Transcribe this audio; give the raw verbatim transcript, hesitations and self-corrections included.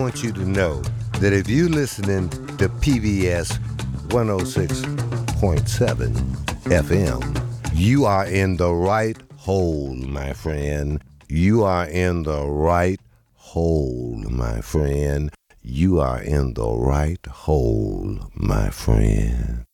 want you to know that if you're listening to P B S one oh six point seven F M, you are in the right hole, my friend. You are in the right hole, my friend. You are in the right hole, my friend.